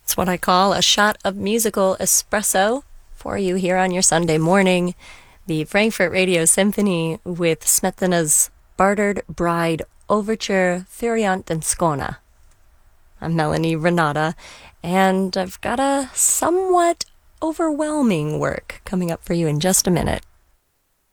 It's what I call a shot of musical espresso for you here on your Sunday morning. The Frankfurt Radio Symphony with Smetana's Bartered Bride Overture Furiant and Skona. I'm Melanie Renata, and I've got a somewhat overwhelming work coming up for you in just a minute.